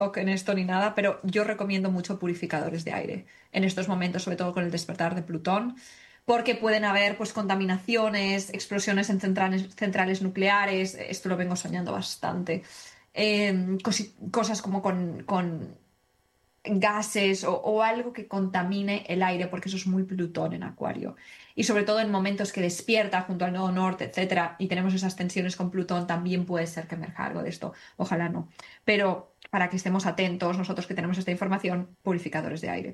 en esto ni nada, pero yo recomiendo mucho purificadores de aire en estos momentos, sobre todo con el despertar de Plutón, porque pueden haber pues contaminaciones, explosiones en centrales nucleares, esto lo vengo soñando bastante, cosas como con gases o algo que contamine el aire, porque eso es muy Plutón en Acuario. Y sobre todo en momentos que despierta junto al nodo norte, etcétera, y tenemos esas tensiones con Plutón, también puede ser que emerja algo de esto. Ojalá no. Pero para que estemos atentos, nosotros que tenemos esta información, purificadores de aire.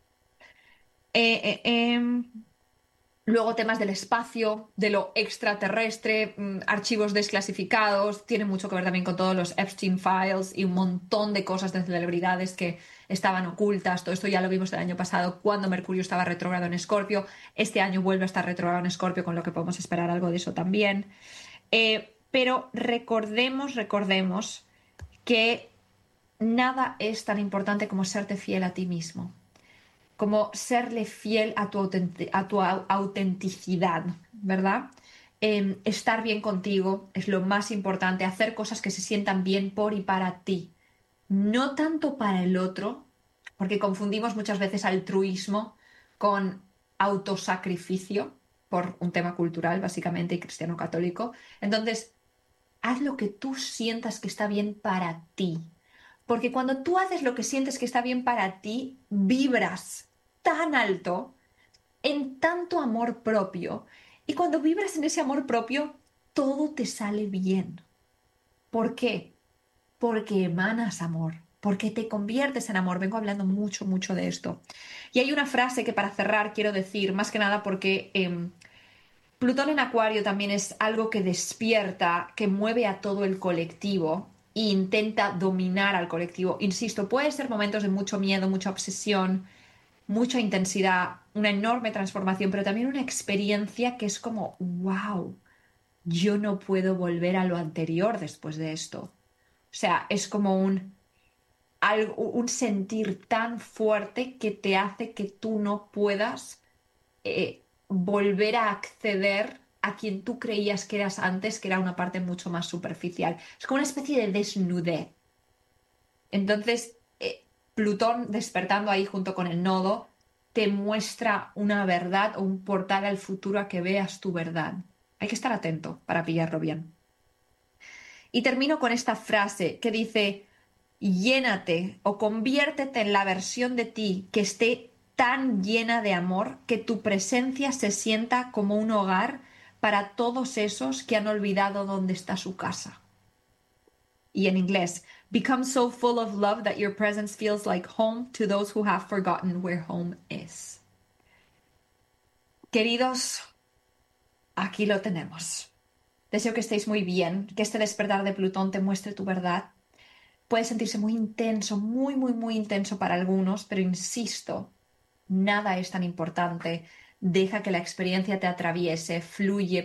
Eh, eh, em, Luego temas del espacio, de lo extraterrestre, archivos desclasificados, tiene mucho que ver también con todos los Epstein Files y un montón de cosas de celebridades que estaban ocultas. Todo esto ya lo vimos el año pasado cuando Mercurio estaba retrógrado en Escorpio. Este año vuelve a estar retrógrado en Escorpio, con lo que podemos esperar algo de eso también. Pero recordemos que nada es tan importante como serte fiel a ti mismo, como serle fiel a tu autenticidad, ¿verdad? Estar bien contigo es lo más importante, hacer cosas que se sientan bien por y para ti, no tanto para el otro, porque confundimos muchas veces altruismo con autosacrificio, por un tema cultural básicamente y cristiano católico. Entonces, haz lo que tú sientas que está bien para ti. Porque cuando tú haces lo que sientes que está bien para ti, vibras tan alto, en tanto amor propio. Y cuando vibras en ese amor propio, todo te sale bien. ¿Por qué? Porque emanas amor, porque te conviertes en amor. Vengo hablando mucho de esto. Y hay una frase que para cerrar quiero decir, más que nada porque Plutón en Acuario también es algo que despierta, que mueve a todo el colectivo e intenta dominar al colectivo. Insisto, puede ser momentos de mucho miedo, mucha obsesión, mucha intensidad, una enorme transformación, pero también una experiencia que es como, wow, yo no puedo volver a lo anterior después de esto. O sea, es como un sentir tan fuerte que te hace que tú no puedas volver a acceder a quien tú creías que eras antes, que era una parte mucho más superficial. Es como una especie de desnudez. Entonces, Plutón despertando ahí junto con el nodo te muestra una verdad o un portal al futuro a que veas tu verdad. Hay que estar atento para pillarlo bien. Y termino con esta frase que dice, llénate o conviértete en la versión de ti que esté tan llena de amor que tu presencia se sienta como un hogar para todos esos que han olvidado dónde está su casa. Y en inglés, become so full of love that your presence feels like home to those who have forgotten where home is. Queridos, aquí lo tenemos. Deseo que estéis muy bien, que este despertar de Plutón te muestre tu verdad. Puede sentirse muy intenso, muy intenso para algunos, pero insisto, nada es tan importante. Deja que la experiencia te atraviese, fluye,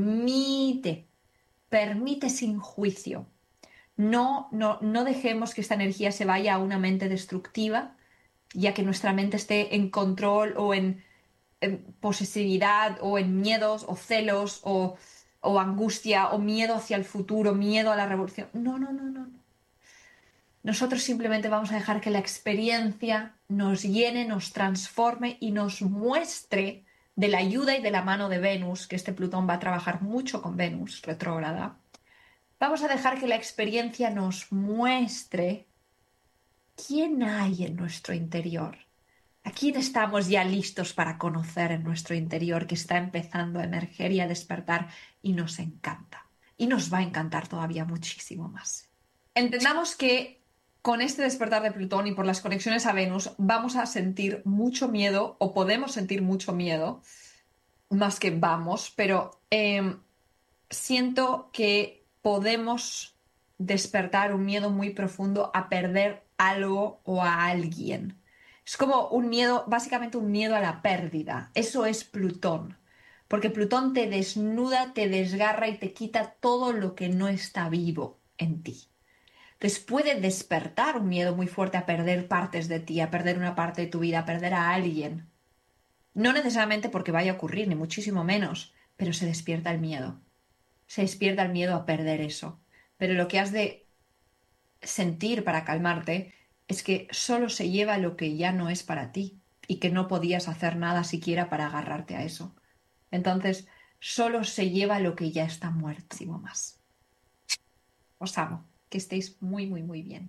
permite sin juicio. No dejemos que esta energía se vaya a una mente destructiva, ya que nuestra mente esté en control o en posesividad o en miedos o celos o angustia o miedo hacia el futuro, miedo a la revolución. No. Nosotros simplemente vamos a dejar que la experiencia nos llene, nos transforme y nos muestre de la ayuda y de la mano de Venus, que este Plutón va a trabajar mucho con Venus retrógrada. Vamos a dejar que la experiencia nos muestre quién hay en nuestro interior. ¿A quién estamos ya listos para conocer en nuestro interior que está empezando a emerger y a despertar y nos encanta? Y nos va a encantar todavía muchísimo más. Entendamos que con este despertar de Plutón y por las conexiones a Venus vamos a sentir mucho miedo o podemos sentir mucho miedo, más que vamos, pero siento que podemos despertar un miedo muy profundo a perder algo o a alguien. Es como un miedo, básicamente un miedo a la pérdida. Eso es Plutón, porque Plutón te desnuda, te desgarra y te quita todo lo que no está vivo en ti. Entonces puede despertar un miedo muy fuerte a perder partes de ti, a perder una parte de tu vida, a perder a alguien. No necesariamente porque vaya a ocurrir, ni muchísimo menos, pero se despierta el miedo. Se despierta el miedo a perder eso. Pero lo que has de sentir para calmarte es que solo se lleva lo que ya no es para ti y que no podías hacer nada siquiera para agarrarte a eso. Entonces, solo se lleva lo que ya está muertísimo más. Os amo. Que estéis muy, muy, muy bien.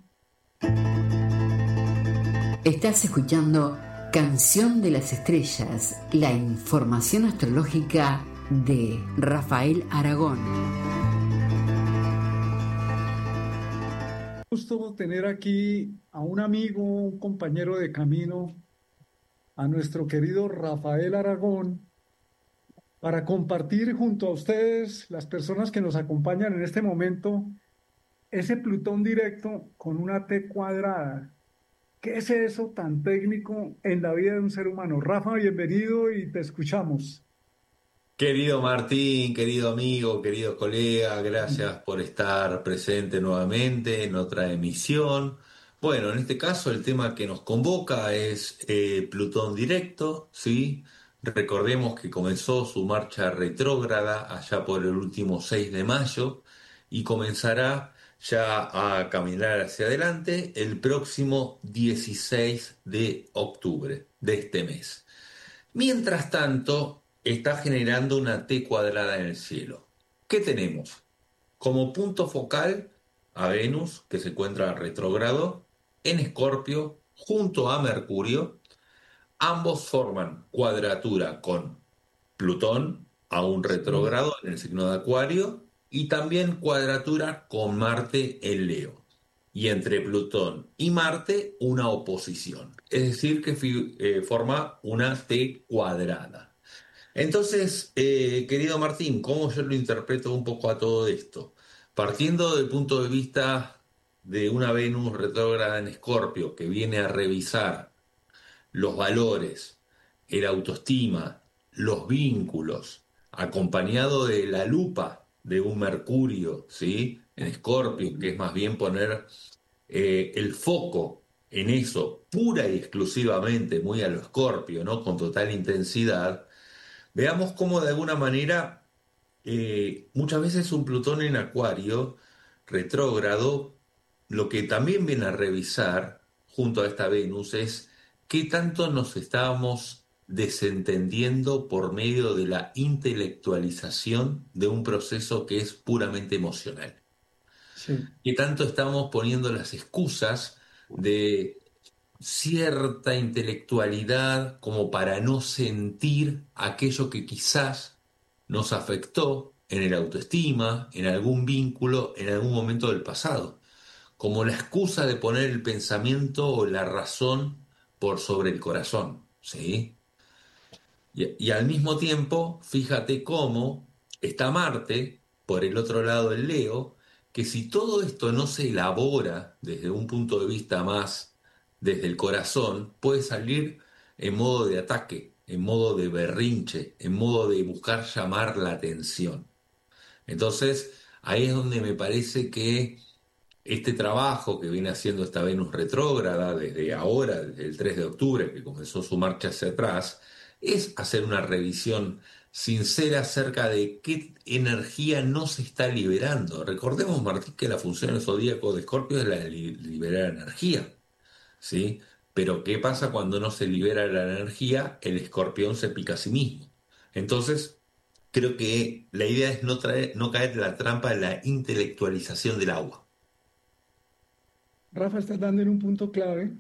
Estás escuchando Canción de las Estrellas, la información astrológica de Rafael Aragón. Gusto tener aquí a un amigo, un compañero de camino, a nuestro querido Rafael Aragón, para compartir junto a ustedes, las personas que nos acompañan en este momento, ese Plutón directo con una T cuadrada. ¿Qué es eso tan técnico en la vida de un ser humano? Rafa, bienvenido y te escuchamos. Querido Martín, querido amigo, querido colega, gracias por estar presente nuevamente en otra emisión. Bueno, en este caso el tema que nos convoca es Plutón directo, ¿sí? Recordemos que comenzó su marcha retrógrada allá por el último 6 de mayo y comenzará ya a caminar hacia adelante el próximo 16 de octubre de este mes. Mientras tanto, está generando una T cuadrada en el cielo. ¿Qué tenemos? Como punto focal a Venus, que se encuentra retrógrado, en Escorpio, junto a Mercurio. Ambos forman cuadratura con Plutón, aún Sí. retrógrado en el signo de Acuario, y también cuadratura con Marte en Leo. Y entre Plutón y Marte, una oposición. Es decir, que forma una T cuadrada. Entonces, querido Martín, ¿cómo yo lo interpreto un poco a todo esto? Partiendo del punto de vista de una Venus retrógrada en Escorpio que viene a revisar los valores, el autoestima, los vínculos, acompañado de la lupa de un Mercurio, ¿sí? En Escorpio, que es más bien poner el foco en eso pura y exclusivamente, muy a lo Escorpio, ¿no? Con total intensidad. Veamos cómo de alguna manera muchas veces un Plutón en Acuario retrógrado, lo que también viene a revisar junto a esta Venus es qué tanto nos estábamos desentendiendo por medio de la intelectualización de un proceso que es puramente emocional. Sí. Qué tanto estamos poniendo las excusas de cierta intelectualidad como para no sentir aquello que quizás nos afectó en el autoestima, en algún vínculo, en algún momento del pasado, como la excusa de poner el pensamiento o la razón por sobre el corazón, ¿sí? Y al mismo tiempo, fíjate cómo está Marte, por el otro lado el Leo, que si todo esto no se elabora desde un punto de vista más desde el corazón, puede salir en modo de ataque, en modo de berrinche, en modo de buscar llamar la atención. Entonces, ahí es donde me parece que este trabajo que viene haciendo esta Venus retrógrada desde ahora, desde el 3 de octubre, que comenzó su marcha hacia atrás, es hacer una revisión sincera acerca de qué energía no se está liberando. Recordemos, Martín, que la función del zodíaco de Escorpio es la de liberar energía, ¿sí? Pero ¿qué pasa cuando no se libera la energía? El escorpión se pica a sí mismo. Entonces, creo que la idea es no caer en la trampa de la intelectualización del agua. Rafa, estás dando en un punto clave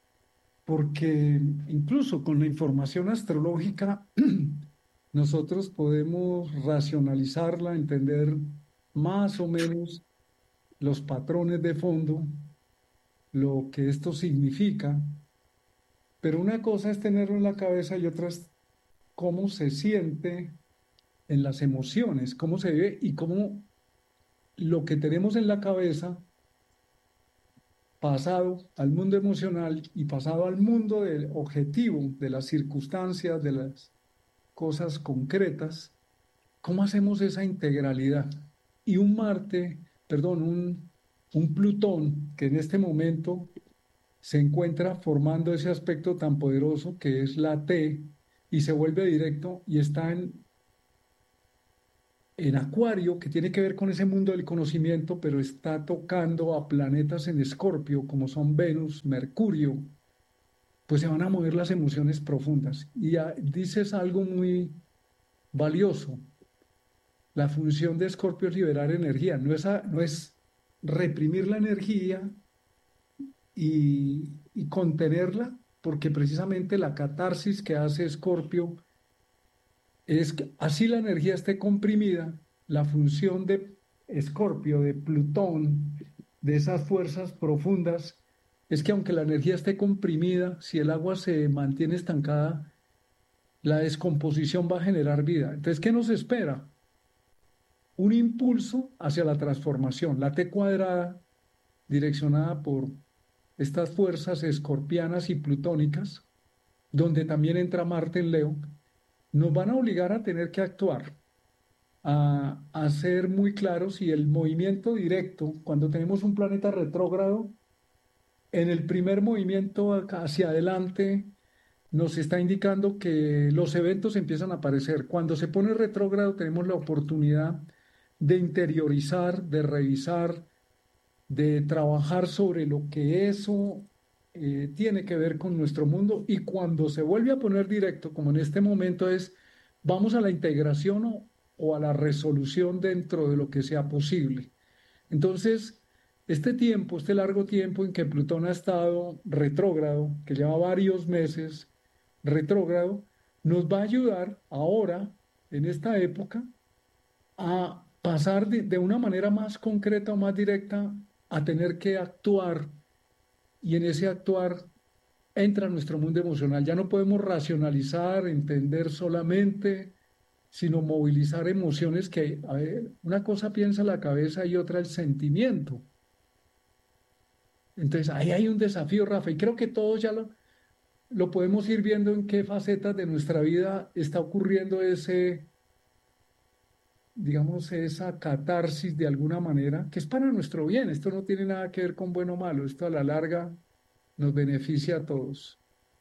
porque incluso con la información astrológica nosotros podemos racionalizarla, entender más o menos los patrones de fondo, lo que esto significa, pero una cosa es tenerlo en la cabeza y otra es cómo se siente en las emociones, cómo se vive y cómo lo que tenemos en la cabeza, pasado al mundo emocional y pasado al mundo del objetivo, de las circunstancias, de las cosas concretas, ¿cómo hacemos esa integralidad? Y un Marte, perdón, un Plutón que en este momento se encuentra formando ese aspecto tan poderoso que es la T y se vuelve directo y está en Acuario, que tiene que ver con ese mundo del conocimiento, pero está tocando a planetas en Escorpio, como son Venus, Mercurio, pues se van a mover las emociones profundas. Y dices algo muy valioso. La función de Escorpio es liberar energía, no es reprimir la energía y contenerla, porque precisamente la catarsis que hace Escorpio es que así la energía esté comprimida, la función de Escorpio, de Plutón, de esas fuerzas profundas, es que aunque la energía esté comprimida, si el agua se mantiene estancada, la descomposición va a generar vida. Entonces, ¿qué nos espera? Un impulso hacia la transformación, la T cuadrada, direccionada por estas fuerzas escorpianas y plutónicas, donde también entra Marte en Leo, nos van a obligar a tener que actuar, a ser muy claros y el movimiento directo, cuando tenemos un planeta retrógrado, en el primer movimiento hacia adelante nos está indicando que los eventos empiezan a aparecer. Cuando se pone retrógrado tenemos la oportunidad de interiorizar, de revisar, de trabajar sobre lo que eso tiene que ver con nuestro mundo y cuando se vuelve a poner directo, como en este momento es, vamos a la integración o a la resolución dentro de lo que sea posible. Entonces, este tiempo, este largo tiempo en que Plutón ha estado retrógrado, que lleva varios meses retrógrado, nos va a ayudar ahora, en esta época, a pasar de una manera más concreta o más directa a tener que actuar y en ese actuar entra nuestro mundo emocional. Ya no podemos racionalizar, entender solamente, sino movilizar emociones que, a ver, una cosa piensa la cabeza y otra el sentimiento. Entonces ahí hay un desafío, Rafa, y creo que todos ya lo podemos ir viendo en qué facetas de nuestra vida está ocurriendo ese, digamos, esa catarsis de alguna manera, que es para nuestro bien. Esto no tiene nada que ver con bueno o malo, esto a la larga nos beneficia a todos.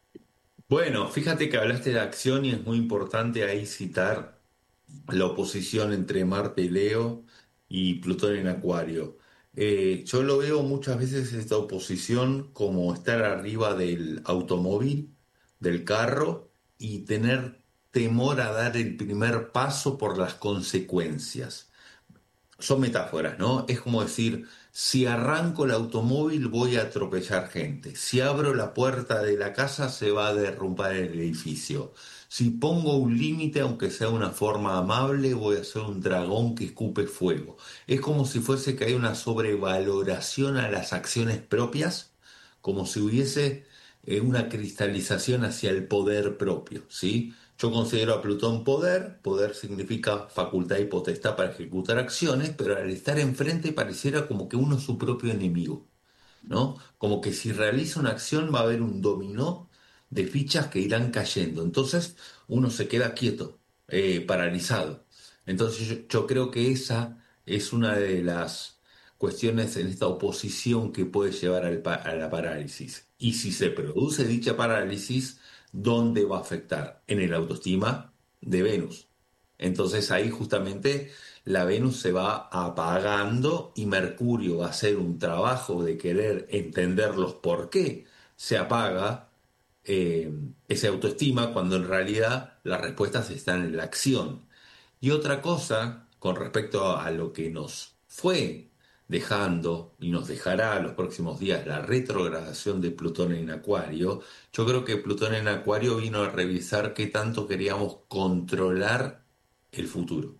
Bueno, fíjate que hablaste de acción y es muy importante ahí citar la oposición entre Marte y Leo y Plutón en Acuario. Yo lo veo muchas veces esta oposición como estar arriba del automóvil, del carro y tener temor a dar el primer paso por las consecuencias. Son metáforas, ¿no? Es como decir, si arranco el automóvil voy a atropellar gente. Si abro la puerta de la casa se va a derrumbar el edificio. Si pongo un límite, aunque sea una forma amable, voy a ser un dragón que escupe fuego. Es como si fuese que hay una sobrevaloración a las acciones propias, como si hubiese una cristalización hacia el poder propio, ¿sí? Yo considero a Plutón poder, poder significa facultad y potestad para ejecutar acciones, pero al estar enfrente pareciera como que uno es su propio enemigo, ¿no? Como que si realiza una acción va a haber un dominó de fichas que irán cayendo. Entonces uno se queda quieto, paralizado. Entonces yo creo que esa es una de las cuestiones en esta oposición que puede llevar a la parálisis. Y si se produce dicha parálisis, ¿dónde va a afectar? En el autoestima de Venus. Entonces ahí justamente la Venus se va apagando y Mercurio va a hacer un trabajo de querer entender los por qué se apaga esa autoestima cuando en realidad las respuestas están en la acción. Y otra cosa con respecto a lo que nos fue dejando y nos dejará los próximos días la retrogradación de Plutón en Acuario, yo creo que Plutón en Acuario vino a revisar qué tanto queríamos controlar el futuro.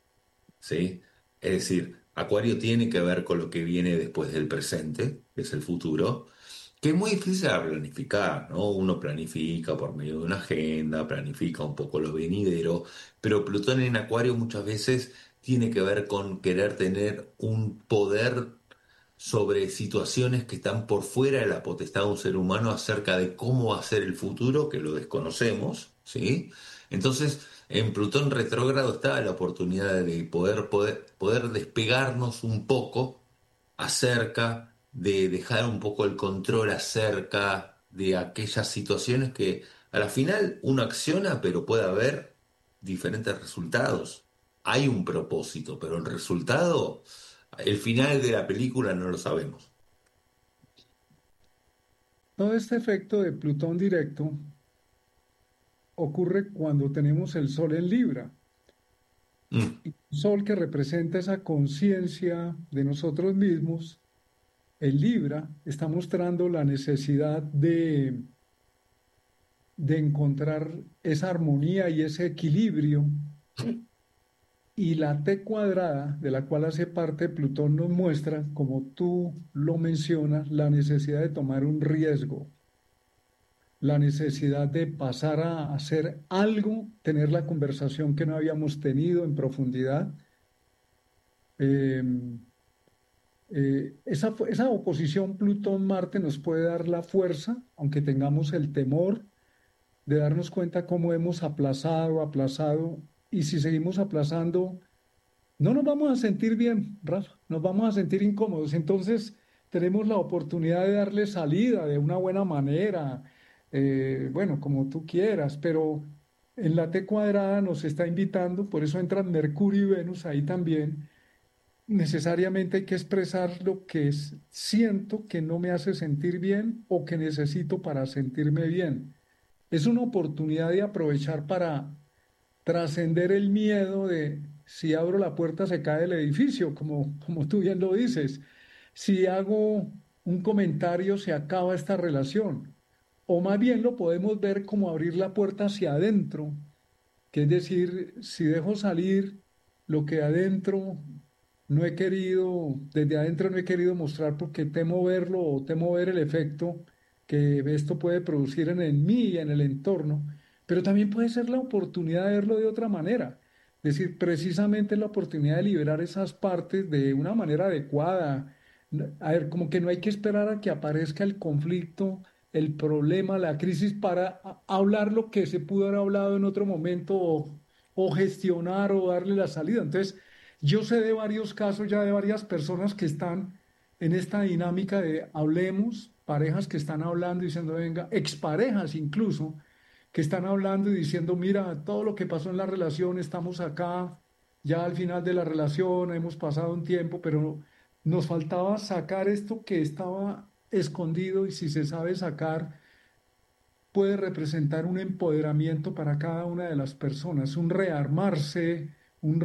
¿Sí? Es decir, Acuario tiene que ver con lo que viene después del presente, que es el futuro, que es muy difícil de planificar, ¿no? Uno planifica por medio de una agenda, planifica un poco lo venidero, pero Plutón en Acuario muchas veces tiene que ver con querer tener un poder sobre situaciones que están por fuera de la potestad de un ser humano acerca de cómo va a ser el futuro, que lo desconocemos, ¿sí? Entonces, en Plutón retrógrado está la oportunidad de poder despegarnos un poco acerca de dejar un poco el control acerca de aquellas situaciones que a la final uno acciona, pero puede haber diferentes resultados. hay un propósito, pero el resultado, el final de la película no lo sabemos. Todo este efecto de Plutón directo ocurre cuando tenemos el Sol en Libra. Mm, Y el Sol que representa esa conciencia de nosotros mismos, en Libra está mostrando la necesidad de encontrar esa armonía y ese equilibrio. Y la T cuadrada, de la cual hace parte Plutón, nos muestra, como tú lo mencionas, la necesidad de tomar un riesgo, la necesidad de pasar a hacer algo, tener la conversación que no habíamos tenido en profundidad. Eh, esa oposición Plutón-Marte nos puede dar la fuerza, aunque tengamos el temor de darnos cuenta cómo hemos aplazado, aplazado, y si seguimos aplazando, no nos vamos a sentir bien, Rafa, nos vamos a sentir incómodos. Entonces, tenemos la oportunidad de darle salida de una buena manera, bueno, como tú quieras, pero en la T cuadrada nos está invitando, por eso entran Mercurio y Venus ahí también. Necesariamente hay que expresar lo que siento que no me hace sentir bien o que necesito para sentirme bien. Es una oportunidad de aprovechar para trascender el miedo de si abro la puerta se cae el edificio, como tú bien lo dices. Si hago un comentario se acaba esta relación. O más bien lo podemos ver como abrir la puerta hacia adentro, que es decir, si dejo salir lo que adentro no he querido, desde adentro no he querido mostrar porque temo verlo o temo ver el efecto que esto puede producir en mí y en el entorno, pero también puede ser la oportunidad de verlo de otra manera. Es decir, precisamente la oportunidad de liberar esas partes de una manera adecuada. A ver, como que no hay que esperar a que aparezca el conflicto, el problema, la crisis para hablar lo que se pudo haber hablado en otro momento o gestionar o darle la salida. Entonces, yo sé de varios casos ya de varias personas que están en esta dinámica de hablemos, parejas que están hablando y diciendo, venga, exparejas incluso, que están hablando y diciendo, mira, todo lo que pasó en la relación, estamos acá, ya al final de la relación, hemos pasado un tiempo, pero nos faltaba sacar esto que estaba escondido y si se sabe sacar, puede representar un empoderamiento para cada una de las personas, un rearmarse, un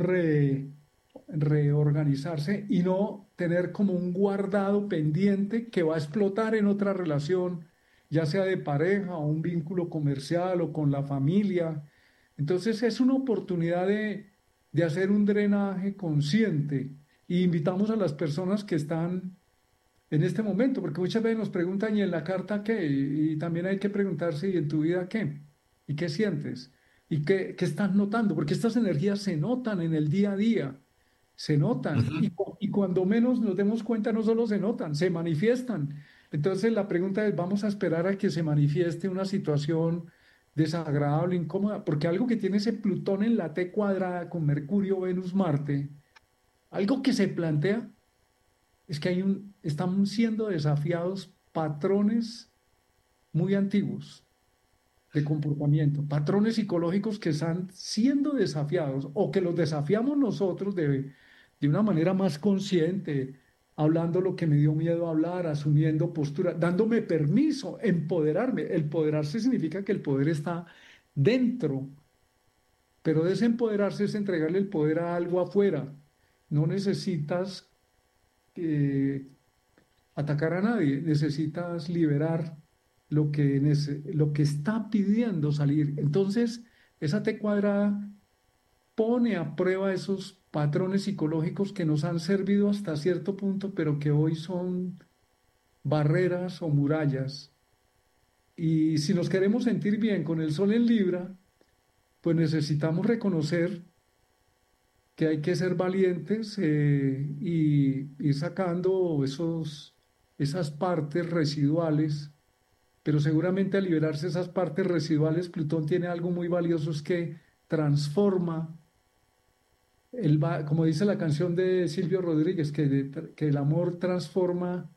reorganizarse y no tener como un guardado pendiente que va a explotar en otra relación, ya sea de pareja o un vínculo comercial o con la familia. Entonces es una oportunidad de hacer un drenaje consciente y invitamos a las personas que están en este momento, porque muchas veces nos preguntan, ¿y en la carta qué? Y también hay que preguntarse, ¿y en tu vida qué? ¿Y qué sientes? ¿Y qué estás notando? Porque estas energías se notan en el día a día, se notan. ujú. Y cuando menos nos demos cuenta, no solo se notan, se manifiestan. Entonces la pregunta es, ¿vamos a esperar a que se manifieste una situación desagradable, incómoda? Porque algo que tiene ese Plutón en la T cuadrada con Mercurio, Venus, Marte, algo que se plantea es que están siendo desafiados patrones muy antiguos de comportamiento, patrones psicológicos que están siendo desafiados o que los desafiamos nosotros de una manera más consciente, hablando lo que me dio miedo hablar, asumiendo postura, dándome permiso, empoderarme. Empoderarse significa que el poder está dentro, pero desempoderarse es entregarle el poder a algo afuera. No necesitas eh, atacar a nadie, necesitas liberar lo que está pidiendo salir. Entonces, esa T cuadrada pone a prueba esos patrones psicológicos que nos han servido hasta cierto punto, pero que hoy son barreras o murallas. Y si nos queremos sentir bien con el sol en Libra, pues necesitamos reconocer que hay que ser valientes y ir sacando esas partes residuales, pero seguramente al liberarse esas partes residuales, Plutón tiene algo muy valioso, es que transforma, como dice la canción de Silvio Rodríguez, que el amor transforma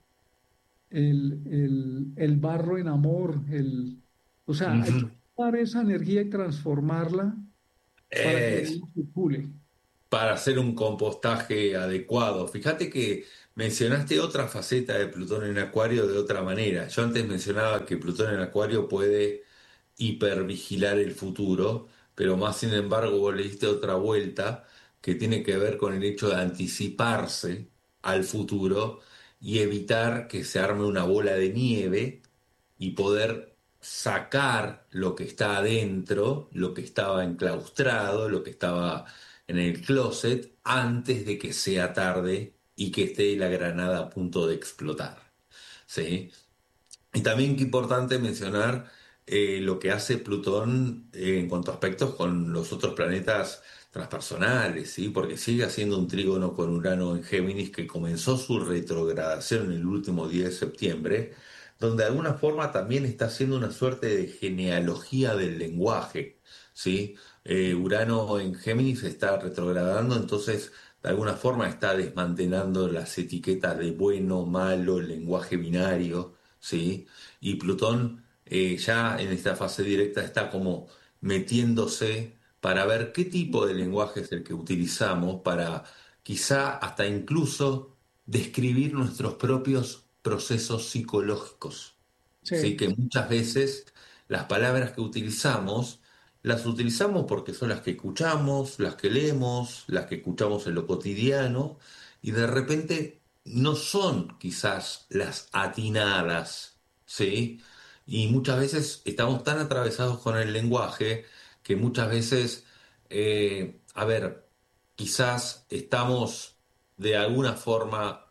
el barro en amor, o sea, hay que Ujú. tomar esa energía y transformarla para que Es, circule. para hacer un compostaje adecuado. Fíjate que mencionaste otra faceta de Plutón en Acuario de otra manera. Yo antes mencionaba que Plutón en Acuario puede hipervigilar el futuro, pero más sin embargo vos le diste otra vuelta que tiene que ver con el hecho de anticiparse al futuro y evitar que se arme una bola de nieve y poder sacar lo que está adentro, lo que estaba enclaustrado, lo que estaba en el closet, antes de que sea tarde y que esté la granada a punto de explotar. ¿Sí? Y también que importante mencionar lo que hace Plutón en cuanto a aspectos con los otros planetas transpersonales, ¿sí? Porque sigue haciendo un trígono con Urano en Géminis que comenzó su retrogradación en el último día de septiembre, donde de alguna forma también está haciendo una suerte de genealogía del lenguaje, ¿sí? Urano en Géminis está retrogradando, entonces de alguna forma está desmantelando las etiquetas de bueno, malo, lenguaje binario, ¿sí? Y Plutón ya en esta fase directa está como metiéndose para ver qué tipo de lenguaje es el que utilizamos para quizá hasta incluso describir nuestros propios procesos psicológicos. Sí, Sí, que muchas veces las palabras que utilizamos las utilizamos porque son las que escuchamos, las que leemos, las que escuchamos en lo cotidiano y de repente no son quizás las atinadas, ¿sí? Y muchas veces estamos tan atravesados con el lenguaje que muchas veces, a ver, quizás estamos de alguna forma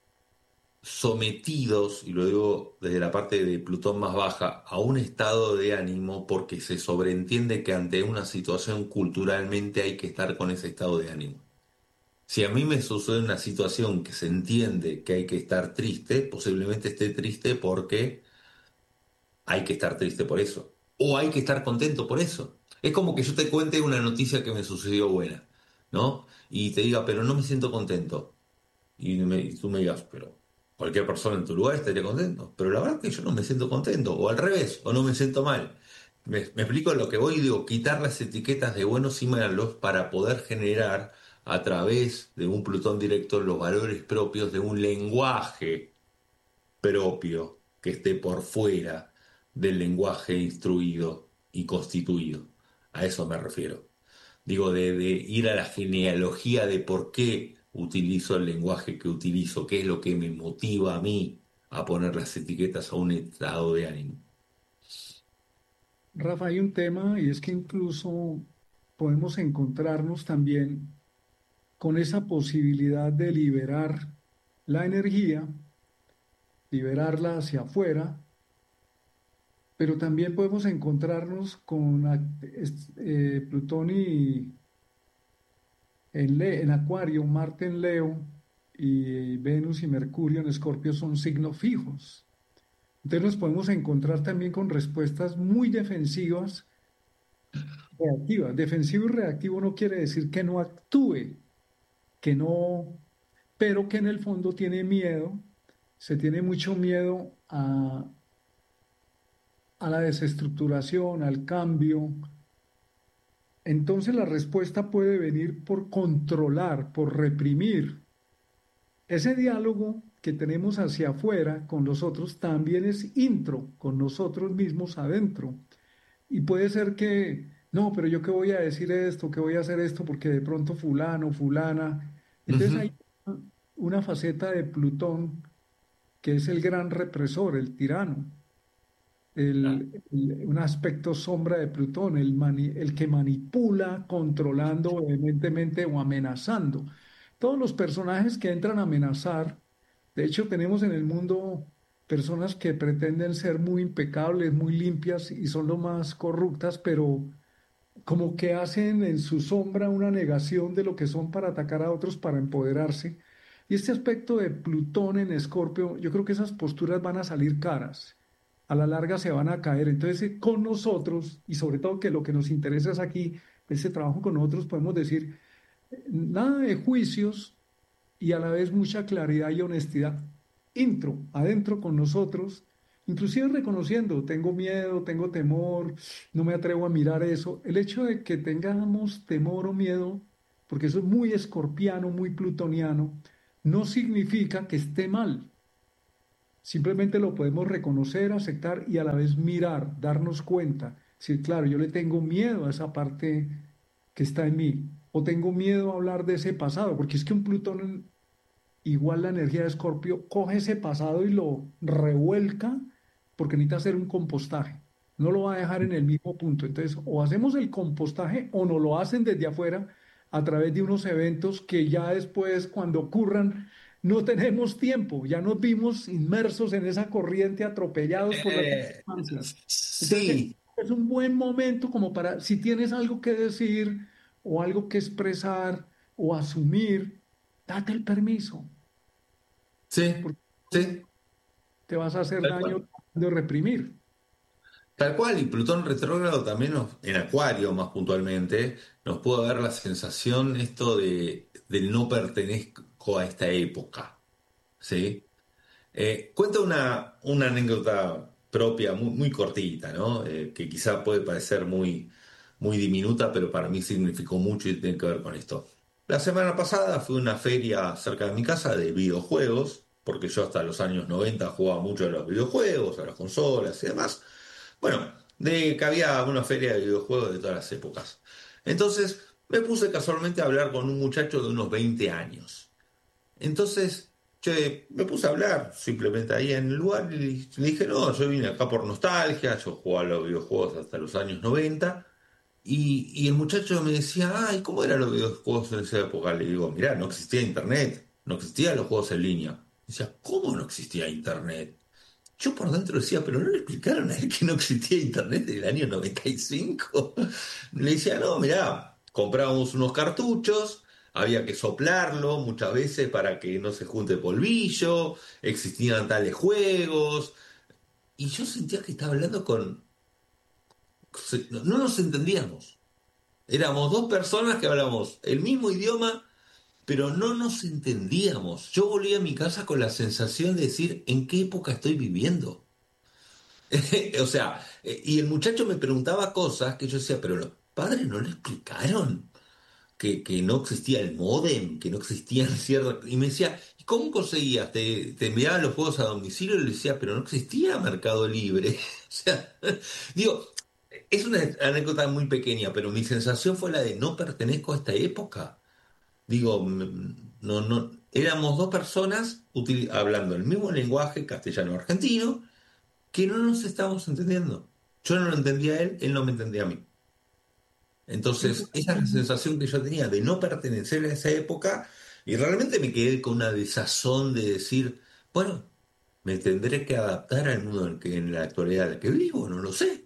sometidos, y lo digo desde la parte de Plutón más baja, a un estado de ánimo porque se sobreentiende que ante una situación culturalmente hay que estar con ese estado de ánimo. Si a mí me sucede una situación que se entiende que hay que estar triste, posiblemente esté triste porque hay que estar triste por eso. O hay que estar contento por eso. Es como que yo te cuente una noticia que me sucedió buena, ¿no? Y te diga, pero no me siento contento. Y tú me digas, pero cualquier persona en tu lugar estaría contento. Pero la verdad es que yo no me siento contento. O al revés, o no me siento mal. Me explico lo que voy y digo, quitar las etiquetas de buenos y malos para poder generar a través de un Plutón directo los valores propios de un lenguaje propio que esté por fuera del lenguaje instruido y constituido. A eso me refiero. Digo, de ir a la genealogía de por qué utilizo el lenguaje que utilizo, qué es lo que me motiva a mí a poner las etiquetas a un estado de ánimo. Rafa, hay un tema y es que incluso podemos encontrarnos también con esa posibilidad de liberar la energía, liberarla hacia afuera, pero también podemos encontrarnos con Plutón en Acuario, Marte en Leo y Venus y Mercurio en Escorpio son signos fijos. Entonces nos podemos encontrar también con respuestas muy defensivas, reactivas. Defensivo y reactivo no quiere decir que no actúe, que no, pero que en el fondo tiene miedo, se tiene mucho miedo a la desestructuración, al cambio. Entonces la respuesta puede venir por controlar, por reprimir. Ese diálogo que tenemos hacia afuera con los otros también es intro, con nosotros mismos adentro. Y puede ser que, no, pero yo qué voy a decir esto, qué voy a hacer esto, porque de pronto fulano, fulana. Entonces Ujú. hay una faceta de Plutón que es el gran represor, el tirano, un aspecto sombra de Plutón, el que manipula, controlando vehementemente o amenazando. Todos los personajes que entran a amenazar, de hecho tenemos en el mundo personas que pretenden ser muy impecables, muy limpias y son lo más corruptas, pero como que hacen en su sombra una negación de lo que son para atacar a otros, para empoderarse. Y este aspecto de Plutón en Escorpio, yo creo que esas posturas van a salir caras, a la larga se van a caer. Entonces, con nosotros, y sobre todo que lo que nos interesa es aquí, este trabajo con nosotros, podemos decir, nada de juicios y a la vez mucha claridad y honestidad. Intro, adentro con nosotros, inclusive reconociendo, tengo miedo, tengo temor, no me atrevo a mirar eso. El hecho de que tengamos temor o miedo porque eso es muy escorpiano, muy plutoniano, no significa que esté mal. Simplemente lo podemos reconocer, aceptar y a la vez mirar, darnos cuenta. Sí, claro, yo le tengo miedo a esa parte que está en mí, o tengo miedo a hablar de ese pasado, porque es que un Plutón, igual la energía de Escorpio, coge ese pasado y lo revuelca porque necesita hacer un compostaje. No lo va a dejar en el mismo punto. Entonces, o hacemos el compostaje o no lo hacen desde afuera a través de unos eventos que ya después, cuando ocurran, no tenemos tiempo. Ya nos vimos inmersos en esa corriente, atropellados por las Eh, circunstancias. Entonces, sí, es un buen momento como para, si tienes algo que decir o algo que expresar o asumir, date el permiso, sí, porque sí, te vas a hacer tal daño cual. de reprimir. Tal cual, y Plutón retrógrado también en Acuario más puntualmente, nos puede dar la sensación esto del no pertenezco a esta época, ¿sí? Cuento una anécdota propia, muy, muy cortita, ¿no? Que quizá puede parecer muy diminuta, pero para mí significó mucho y tiene que ver con esto. La semana pasada fui a una feria cerca de mi casa de videojuegos, porque yo hasta los años 90 jugaba mucho a los videojuegos, a las consolas y demás. Bueno, de que había una feria de videojuegos de todas las épocas. Entonces me puse casualmente a hablar con un muchacho de unos 20 años. Entonces, che, me puse a hablar simplemente ahí en el lugar y le dije, no, yo vine acá por nostalgia, yo jugaba a los videojuegos hasta los años 90 y el muchacho me decía, ay, ¿cómo eran los videojuegos en esa época? Le digo, mirá, no existía internet, no existían los juegos en línea. Decía, ¿cómo no existía internet? Yo por dentro decía, pero no le explicaron a él que no existía internet en el año 95. Le decía, no, mirá, comprábamos unos cartuchos, había que soplarlo muchas veces para que no se junte polvillo, existían tales juegos. Y yo sentía que estaba hablando con... No nos entendíamos. Éramos dos personas que hablábamos el mismo idioma, pero no nos entendíamos. Yo volví a mi casa con la sensación de decir, ¿en qué época estoy viviendo? O sea, y el muchacho me preguntaba cosas que yo decía, pero los padres no le explicaron que no existía el módem, que no existían ciertas... Y me decía, ¿y cómo conseguías? ¿Te enviaban los juegos a domicilio? Y le decía, pero no existía Mercado Libre. O sea, digo, es una anécdota muy pequeña, pero mi sensación fue la de no pertenezco a esta época. Digo, no, no, éramos dos personas hablando el mismo lenguaje castellano-argentino que no nos estábamos entendiendo. Yo no lo entendía a él, él no me entendía a mí. Eso Entonces, esa es la sensación que yo tenía de no pertenecer a esa época y realmente me quedé con una desazón de decir, bueno, me tendré que adaptar al mundo en la actualidad en el que vivo, no lo sé.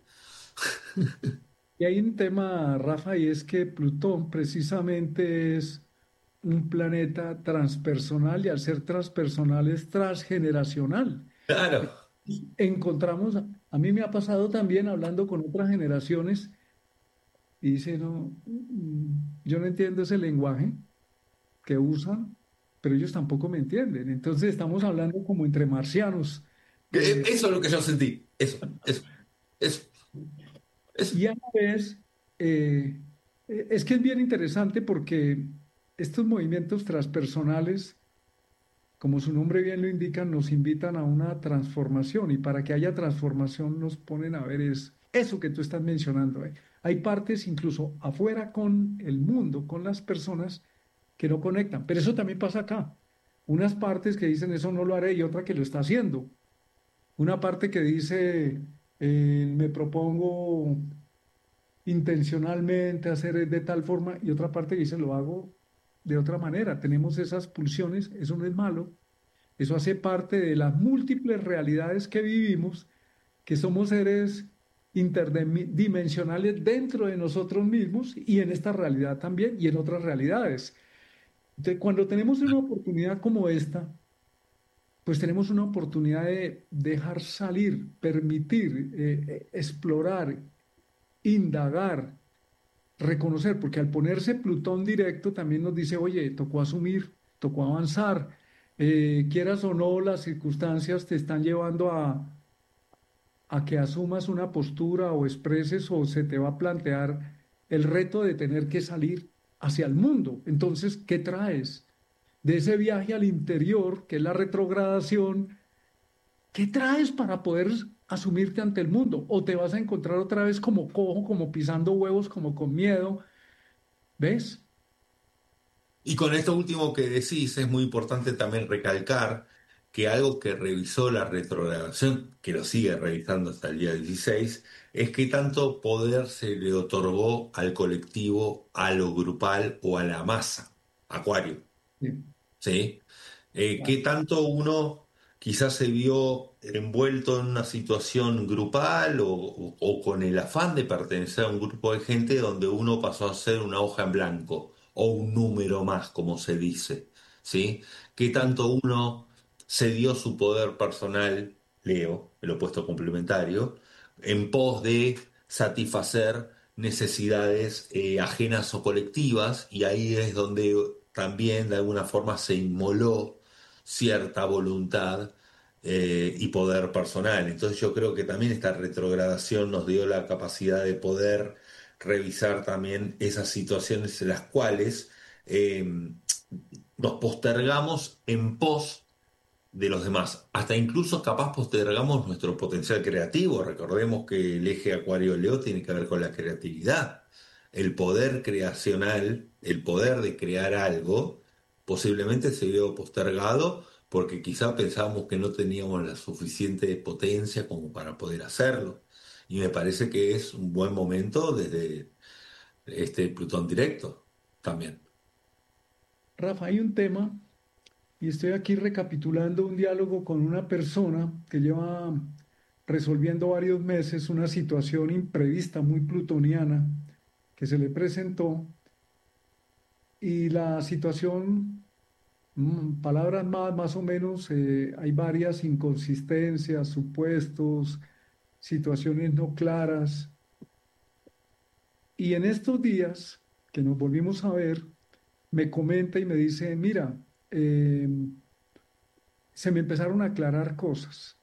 y hay un tema, Rafa, y es que Plutón precisamente es un planeta transpersonal y al ser transpersonal es transgeneracional. Claro, Encontramos, a mí me ha pasado también hablando con otras generaciones y dice, no, yo no entiendo ese lenguaje que usan, pero ellos tampoco me entienden. Entonces estamos hablando como entre marcianos. eso es lo que yo sentí, eso, eso. Y a la vez, eh, es que es bien interesante porque estos movimientos transpersonales, como su nombre bien lo indica, nos invitan a una transformación y para que haya transformación nos ponen a ver es eso que tú estás mencionando. Hay partes incluso afuera con el mundo, con las personas que no conectan, pero eso también pasa acá. Unas partes que dicen eso no lo haré y otra que lo está haciendo. Una parte que dice me propongo intencionalmente hacer de tal forma y otra parte que dice lo hago de otra manera. Tenemos esas pulsiones, eso no es malo, eso hace parte de las múltiples realidades que vivimos, que somos seres interdimensionales dentro de nosotros mismos y en esta realidad también y en otras realidades. Entonces, cuando tenemos una oportunidad como esta, pues tenemos una oportunidad de dejar salir, permitir, explorar, indagar, reconocer, porque al ponerse Plutón directo también nos dice, oye, tocó asumir, tocó avanzar, quieras o no, las circunstancias te están llevando a que asumas una postura o expreses o se te va a plantear el reto de tener que salir. hacia el mundo. Entonces, ¿qué traes? De ese viaje al interior, que es la retrogradación, ¿qué traes para poder asumirte ante el mundo? ¿O te vas a encontrar otra vez como cojo, como pisando huevos, como con miedo? ¿Ves? Y con esto último que decís, es muy importante también recalcar que algo que revisó la retrogradación, que lo sigue revisando hasta el día 16, es que tanto poder se le otorgó al colectivo, a lo grupal o a la masa, Acuario. Sí, ¿Sí? ¿Qué claro. tanto uno quizás se vio envuelto en una situación grupal o con el afán de pertenecer a un grupo de gente donde uno pasó a ser una hoja en blanco o un número más, como se dice? ¿Sí? ¿Qué tanto uno se dio su poder personal, Leo, el opuesto complementario, en pos de satisfacer necesidades ajenas o colectivas? Y ahí es donde también de alguna forma se inmoló cierta voluntad y poder personal. Entonces yo creo que también esta retrogradación nos dio la capacidad de poder revisar también esas situaciones en las cuales eh, nos postergamos en pos de los demás. Hasta incluso capaz postergamos nuestro potencial creativo. Recordemos que el eje Acuario-Leo tiene que ver con la creatividad. El poder creacional, el poder de crear algo, posiblemente se vio postergado porque quizá pensábamos que no teníamos la suficiente potencia como para poder hacerlo. Y me parece que es un buen momento desde este Plutón directo también. Rafa, hay un tema, y estoy aquí recapitulando un diálogo con una persona que lleva resolviendo varios meses una situación imprevista, muy plutoniana, que se le presentó, y la situación, palabras más o menos, hay varias inconsistencias, supuestos, situaciones no claras. Y en estos días que nos volvimos a ver, me comenta y me dice, mira, eh, se me empezaron a aclarar cosas.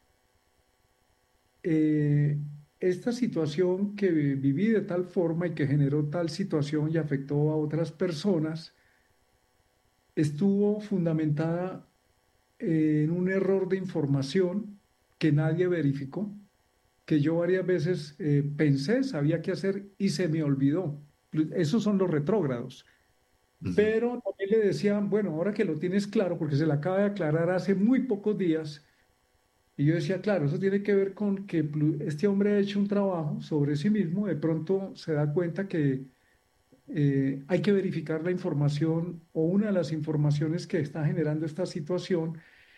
Eh, esta situación que viví de tal forma y que generó tal situación y afectó a otras personas, estuvo fundamentada en un error de información que nadie verificó, que yo varias veces pensé, sabía qué hacer y se me olvidó. Esos son los retrógrados. Ujú. Pero también le decían, bueno, ahora que lo tienes claro, porque se le acaba de aclarar hace muy pocos días, y yo decía, claro, eso tiene que ver con que este hombre ha hecho un trabajo sobre sí mismo, de pronto se da cuenta que hay que verificar la información o una de las informaciones que está generando esta situación,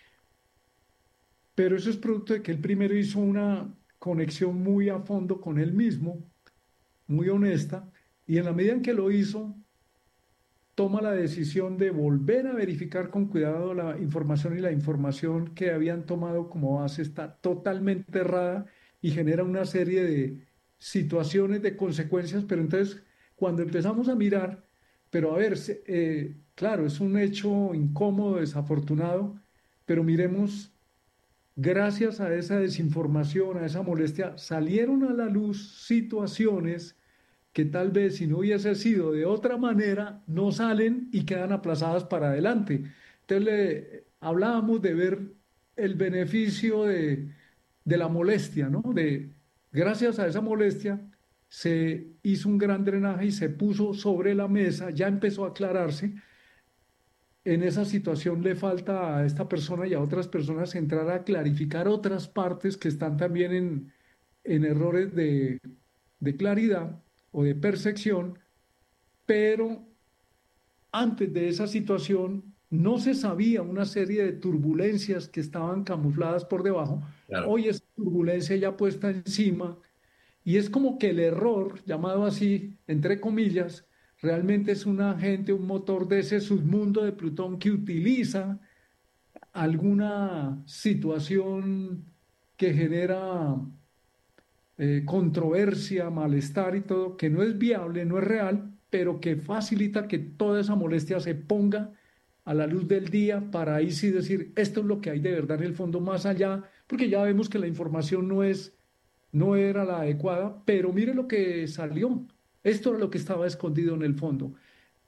pero eso es producto de que él primero hizo una conexión muy a fondo con él mismo, muy honesta, y en la medida en que lo hizo, toma la decisión de volver a verificar con cuidado la información y la información que habían tomado como base está totalmente errada y genera una serie de situaciones, de consecuencias, pero entonces cuando empezamos a mirar, pero a ver, claro, es un hecho incómodo, desafortunado, pero miremos, gracias a esa desinformación, a esa molestia, salieron a la luz situaciones que tal vez si no hubiese sido de otra manera, no salen y quedan aplazadas para adelante. Entonces hablábamos de ver el beneficio de la molestia, ¿no? Gracias a esa molestia se hizo un gran drenaje y se puso sobre la mesa, ya empezó a aclararse. En esa situación le falta a esta persona y a otras personas entrar a clarificar otras partes que están también en errores de claridad o de percepción, pero antes de esa situación no se sabía una serie de turbulencias que estaban camufladas por debajo. Claro. Hoy esa turbulencia ya puesta encima y es como que el error, llamado así, entre comillas, realmente es un agente, un motor de ese submundo de Plutón que utiliza alguna situación que genera controversia, malestar y todo, que no es viable, no es real, pero que facilita que toda esa molestia se ponga a la luz del día para ahí sí decir, esto es lo que hay de verdad en el fondo más allá, porque ya vemos que la información no era la adecuada, pero mire lo que salió. Esto era lo que estaba escondido en el fondo.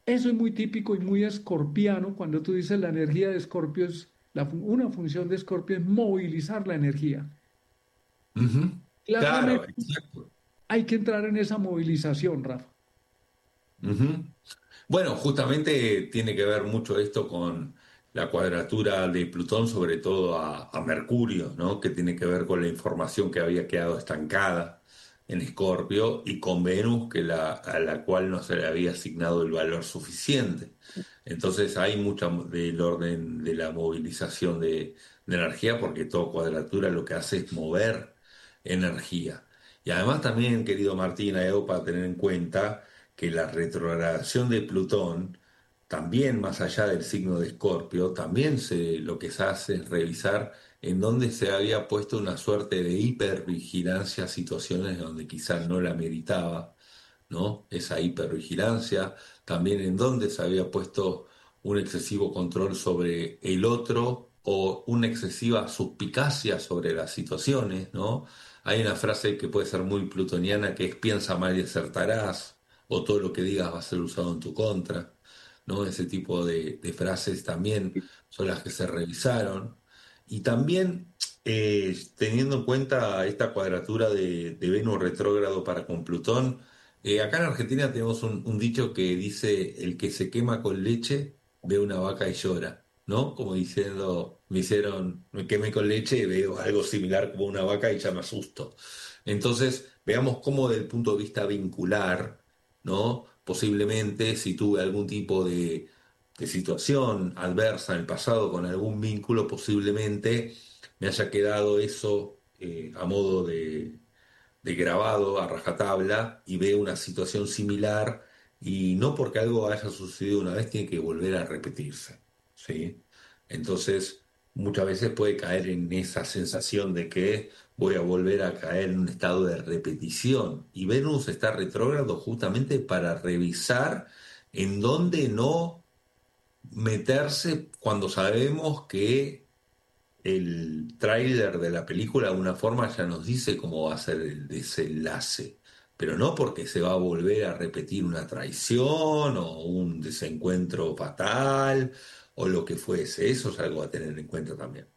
Eso es muy típico y muy escorpiano cuando tú dices la energía de Escorpio es, una función de Escorpio es movilizar la energía. Ujú. Claro, Claramente exacto. hay que entrar en esa movilización, Rafa. Ujú. Bueno, justamente tiene que ver mucho esto con la cuadratura de Plutón, sobre todo a Mercurio, ¿no? Que tiene que ver con la información que había quedado estancada en Escorpio y con Venus, a la cual no se le había asignado el valor suficiente. Entonces hay mucha del orden de la movilización de energía, porque toda cuadratura lo que hace es mover energía. Y además también, querido Martín, hay algo para tener en cuenta que la retrogradación de Plutón, también más allá del signo de Escorpio, lo que se hace es revisar en dónde se había puesto una suerte de hipervigilancia a situaciones donde quizás no la meritaba, ¿no? Esa hipervigilancia, también en dónde se había puesto un excesivo control sobre el otro o una excesiva suspicacia sobre las situaciones, ¿no? Hay una frase que puede ser muy plutoniana que es piensa mal y acertarás, o todo lo que digas va a ser usado en tu contra, ¿no? Ese tipo de frases también son las que se revisaron. Y también teniendo en cuenta esta cuadratura de Venus retrógrado para con Plutón, acá en Argentina tenemos un dicho que dice, el que se quema con leche ve una vaca y llora, ¿no? Como diciendo, me quemé con leche y veo algo similar como una vaca y ya me asusto. Entonces, veamos cómo desde el punto de vista vincular, ¿no? Posiblemente si tuve algún tipo de situación adversa en el pasado con algún vínculo, posiblemente me haya quedado eso a modo de grabado a rajatabla y veo una situación similar y no porque algo haya sucedido una vez tiene que volver a repetirse, ¿sí? Entonces, muchas veces puede caer en esa sensación de que voy a volver a caer en un estado de repetición y Venus está retrógrado justamente para revisar en dónde no meterse cuando sabemos que el tráiler de la película de alguna forma ya nos dice cómo va a ser el desenlace, pero no porque se va a volver a repetir una traición o un desencuentro fatal o lo que fuese. Eso es algo a tener en cuenta también.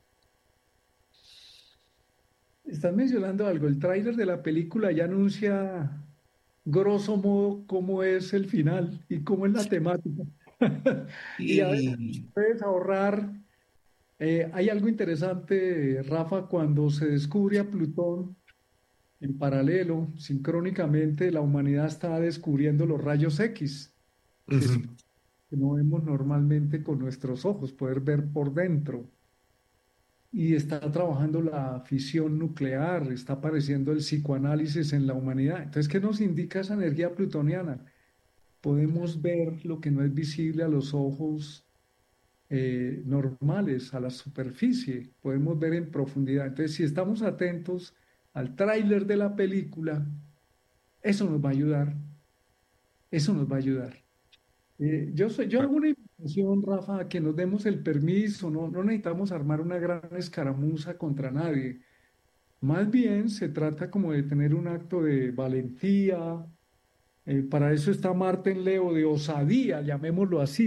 Estás mencionando algo. El tráiler de la película ya anuncia grosso modo cómo es el final y cómo es la temática. Y a veces Y puedes ahorrar. Hay algo interesante, Rafa, cuando se descubre a Plutón en paralelo, sincrónicamente, la humanidad está descubriendo los rayos X, que ujú, es que no vemos normalmente con nuestros ojos, poder ver por dentro. Y está trabajando la fisión nuclear, está apareciendo el psicoanálisis en la humanidad. Entonces, ¿qué nos indica esa energía plutoniana? Podemos ver lo que no es visible a los ojos normales, a la superficie, podemos ver en profundidad. Entonces, si estamos atentos al tráiler de la película, eso nos va a ayudar, eso nos va a ayudar. Yo hago una invitación, Rafa, a que nos demos el permiso, no necesitamos armar una gran escaramuza contra nadie. Más bien se trata como de tener un acto de valentía. Para eso está Marte en Leo, de osadía, llamémoslo así,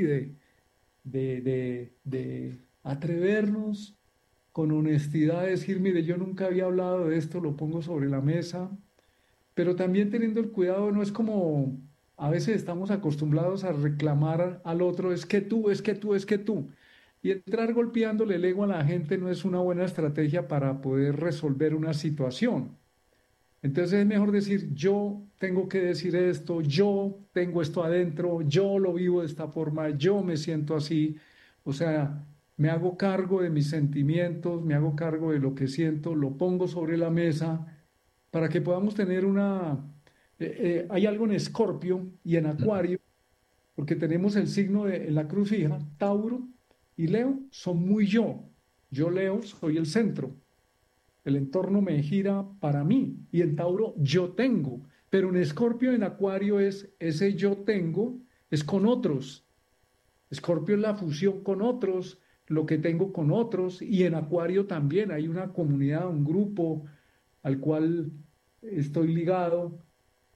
de atrevernos con honestidad a decir, mire, yo nunca había hablado de esto, lo pongo sobre la mesa, pero también teniendo el cuidado, no es como a veces estamos acostumbrados a reclamar al otro, es que tú, es que tú, es que tú. Y entrar golpeándole el ego a la gente no es una buena estrategia para poder resolver una situación. Entonces es mejor decir, yo tengo que decir esto, yo tengo esto adentro, yo lo vivo de esta forma, yo me siento así. O sea, me hago cargo de mis sentimientos, me hago cargo de lo que siento, lo pongo sobre la mesa para que podamos tener una... hay algo en Escorpio y en Acuario, porque tenemos el signo de en la cruz fija, Tauro y Leo son muy yo. Yo Leo soy el centro. El entorno me gira para mí y en Tauro yo tengo, pero en Escorpio, en Acuario es ese yo tengo, es con otros. Escorpio es la fusión con otros, lo que tengo con otros y en Acuario también hay una comunidad, un grupo al cual estoy ligado.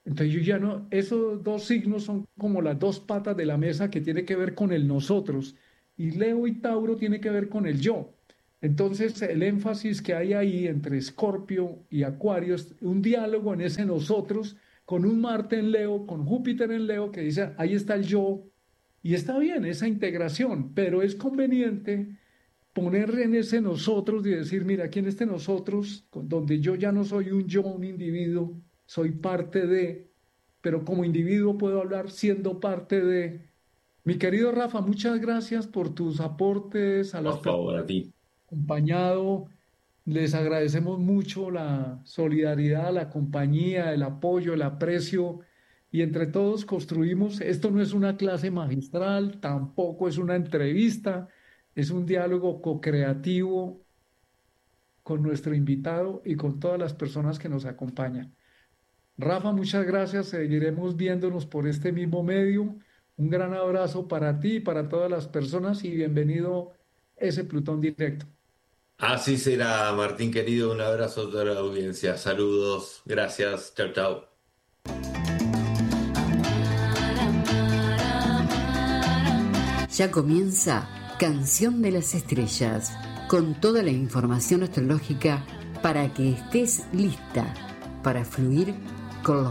Entonces yo ya no, esos dos signos son como las dos patas de la mesa que tiene que ver con el nosotros. Y Leo y Tauro tiene que ver con el yo. Entonces el énfasis que hay ahí entre Escorpio y Acuario es un diálogo en ese nosotros con un Marte en Leo, con Júpiter en Leo, que dice, ahí está el yo. Y está bien esa integración, pero es conveniente poner en ese nosotros y decir, mira, aquí en este nosotros, donde yo ya no soy un yo, un individuo, soy parte de, pero como individuo puedo hablar siendo parte de. Mi querido Rafa, muchas gracias por tus aportes a las Por favor, a ti. acompañado. Les agradecemos mucho la solidaridad, la compañía, el apoyo, el aprecio y entre todos construimos. Esto no es una clase magistral, tampoco es una entrevista, es un diálogo co-creativo con nuestro invitado y con todas las personas que nos acompañan. Rafa, muchas gracias. Seguiremos viéndonos por este mismo medio. Un gran abrazo para ti y para todas las personas y bienvenido ese Plutón Directo. Así será, Martín querido. Un abrazo a toda la audiencia. Saludos. Gracias. Chao, chao. Ya comienza Canción de las Estrellas, con toda la información astrológica para que estés lista para fluir con los